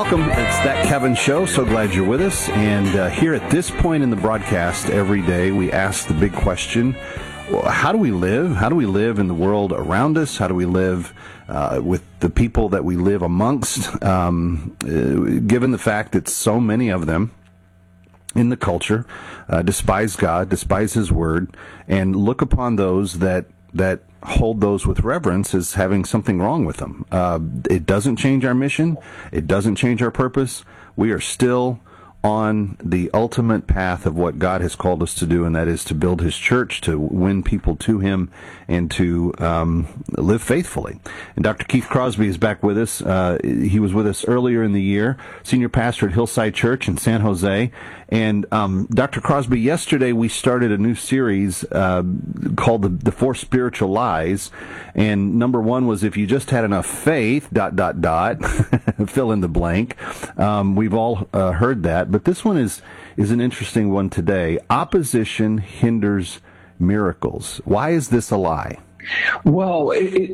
welcome. It's That Kevin Show. So glad you're with us. And here at this point in the broadcast every day, we ask the big question, how do we live? How do we live in the world around us? How do we live with the people that we live amongst? Given the fact that so many of them in the culture despise God, despise His Word, and look upon those that hold those with reverence as having something wrong with them. It doesn't change our mission. It doesn't change our purpose. We are still on the ultimate path of what God has called us to do, and that is to build His church, to win people to Him, and to live faithfully. And Dr. Keith Crosby is back with us. He was with us earlier in the year, senior pastor at Hillside Church in San Jose. And Dr. Crosby, yesterday we started a new series called the Four Spiritual Lies. And number one was, if you just had enough faith, ... fill in the blank. We've all heard that. But this one is an interesting one today. Opposition hinders miracles. Why is this a lie? Well,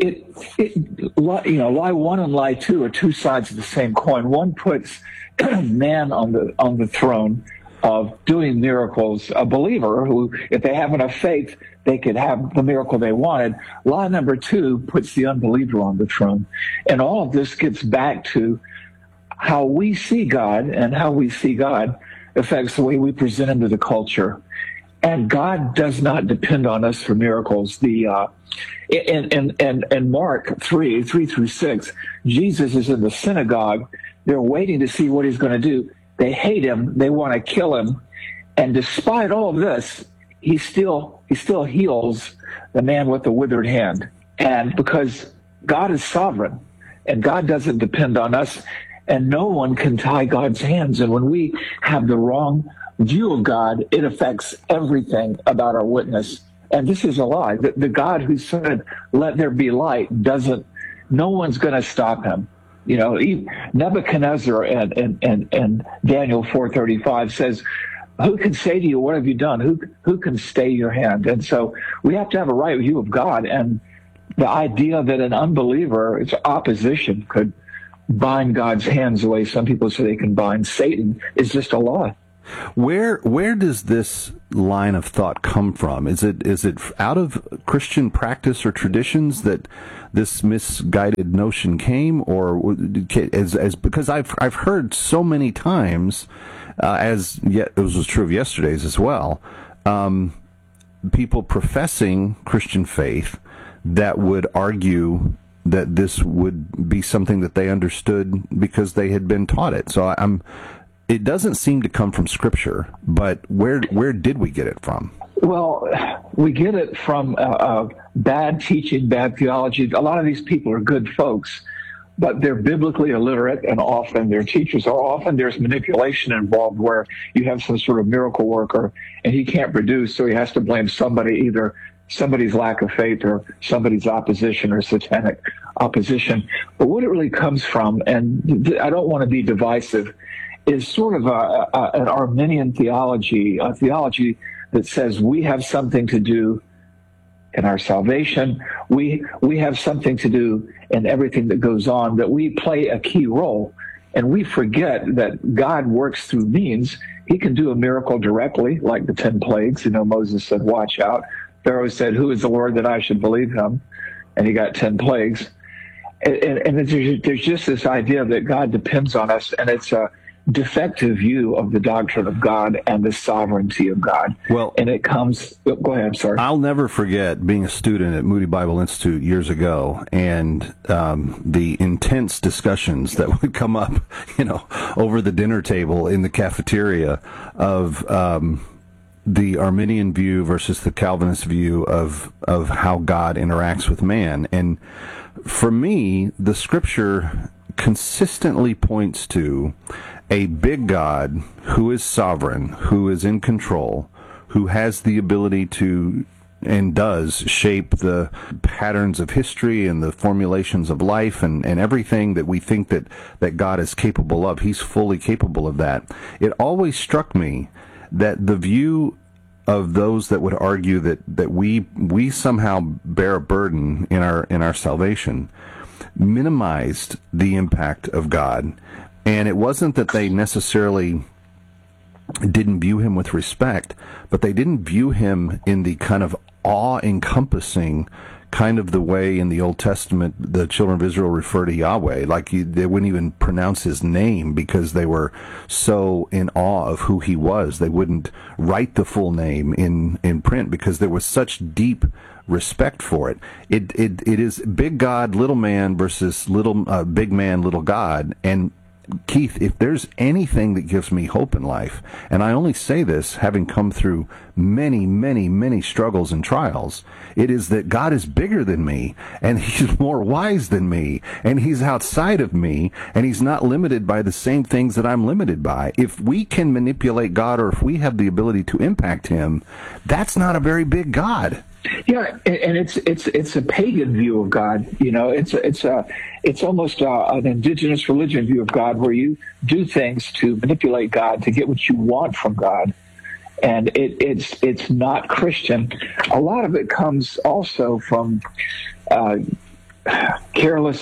lie one and lie two are two sides of the same coin. One puts man on the throne of doing miracles, a believer who, if they have enough faith, they could have the miracle they wanted. Lie number two puts the unbeliever on the throne. And all of this gets back to how we see God, and how we see God affects the way we present Him to the culture. And God does not depend on us for miracles. In Mark 3:3-6, Jesus is in the synagogue. They're waiting to see what He's going to do. They hate Him. They want to kill Him. And despite all of this, he still heals the man with the withered hand. And because God is sovereign, and God doesn't depend on us, and no one can tie God's hands. And when we have the wrong view of God, it affects everything about our witness. And this is a lie. The God who said, "Let there be light," no one's going to stop Him. You know, Nebuchadnezzar and Daniel 4:35 says, "Who can say to you, what have you done? Who can stay your hand?" And so we have to have a right view of God. And the idea that an unbeliever, its opposition, could bind God's hands the way some people say they can bind Satan is just a lie. Where does this line of thought come from? Is it out of Christian practice or traditions that this misguided notion came, or as because I've heard so many times, it was true of yesterday's as well, people professing Christian faith that would argue that this would be something that they understood because they had been taught it. So it doesn't seem to come from Scripture, but where did we get it from? Well, we get it from bad teaching, bad theology. A lot of these people are good folks, but they're biblically illiterate, and often their teachers are. Often there's manipulation involved where you have some sort of miracle worker, and he can't produce, so he has to blame somebody, either somebody's lack of faith or somebody's opposition or satanic opposition. But what it really comes from, and I don't want to be divisive, is sort of an Arminian theology, a theology that says we have something to do in our salvation. We have something to do in everything that goes on, that we play a key role. And we forget that God works through means. He can do a miracle directly, like the 10 plagues. You know, Moses said, "Watch out." Pharaoh said, "Who is the Lord that I should believe Him?" And he got 10 plagues. And there's just this idea that God depends on us, and it's a defective view of the doctrine of God and the sovereignty of God. Well, and it comes, go ahead, I'm sorry. I'll never forget being a student at Moody Bible Institute years ago, and the intense discussions that would come up, over the dinner table in the cafeteria of the Arminian view versus the Calvinist view of how God interacts with man. And for me, the Scripture consistently points to a big God who is sovereign, who is in control, who has the ability to and does shape the patterns of history and the formulations of life and everything that we think that God is capable of. He's fully capable of that. It always struck me that the view of those that would argue that we somehow bear a burden in our salvation minimized the impact of God And it wasn't that they necessarily didn't view him with respect, but they didn't view him in the kind of awe-encompassing kind of the way in the Old Testament the children of Israel refer to Yahweh. Like they wouldn't even pronounce his name because they were so in awe of who he was. They wouldn't write the full name in print because there was such deep respect for it. It is big God, little man versus little big man, little God. And Keith, if there's anything that gives me hope in life, and I only say this having come through many, many, many struggles and trials, it is that God is bigger than me, and he's more wise than me, and he's outside of me, and he's not limited by the same things that I'm limited by. If we can manipulate God, or if we have the ability to impact him, that's not a very big God. Yeah, and it's a pagan view of God. You know, it's almost an indigenous religion view of God, where you do things to manipulate God to get what you want from God, and it's not Christian. A lot of it comes also from careless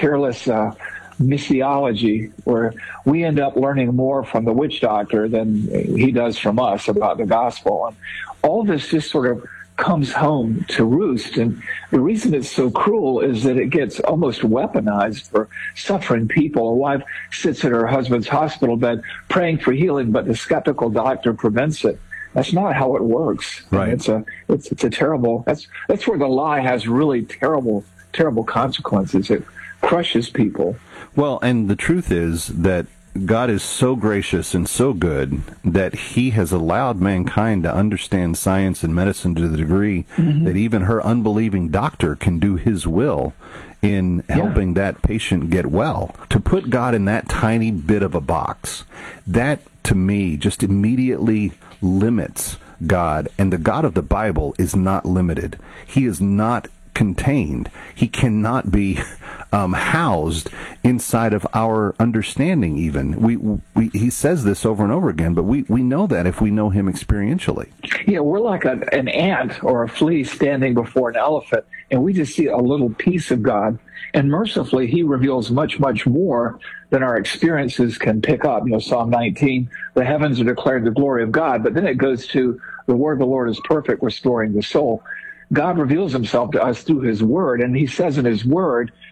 missiology, where we end up learning more from the witch doctor than he does from us about the gospel, and all this just sort of comes home to roost. And the reason it's so cruel is that it gets almost weaponized for suffering people. A wife sits in her husband's hospital bed praying for healing, but the skeptical doctor prevents it. That's not how it works. Right. And it's a terrible, that's where the lie has really terrible consequences. It crushes people. Well, and the truth is that God is so gracious and so good that he has allowed mankind to understand science and medicine to the degree that even her unbelieving doctor can do his will in helping that patient get well. To put God in that tiny bit of a box, that to me just immediately limits God. And the God of the Bible is not limited. He is not contained. He cannot be housed inside of our understanding even. He says this over and over again, but we know that if we know him experientially. Yeah, we're like an ant or a flea standing before an elephant, and we just see a little piece of God. And mercifully, he reveals much, much more than our experiences can pick up. You know, Psalm 19, the heavens are declared the glory of God, but then it goes to the word of the Lord is perfect, restoring the soul. God reveals himself to us through his word, and he says in his word